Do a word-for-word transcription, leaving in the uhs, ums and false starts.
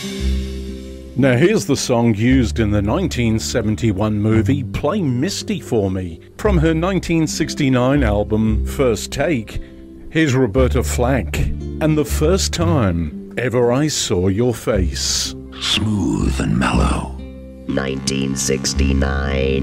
Now here's the song used in the nineteen seventy-one movie Play Misty for Me. From her nineteen sixty-nine album First Take, here's Roberta Flack and The First Time Ever I Saw Your Face. Smooth and mellow. nineteen sixty-nine.